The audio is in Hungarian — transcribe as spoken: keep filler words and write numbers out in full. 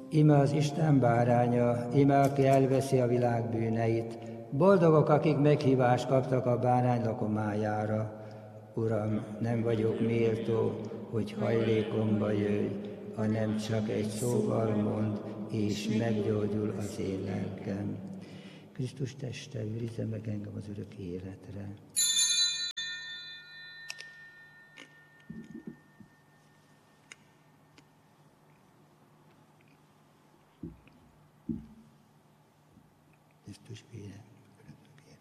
Íme az Isten báránya, íme aki elveszi a világ bűneit. Boldogok, akik meghívást kaptak a bárány lakomájára. Uram, nem vagyok méltó, hogy hajlékomba jöjj, hanem csak egy szóval mond, és meggyógyul az én lelkem. Krisztus teste őrizze meg engem az örök életre.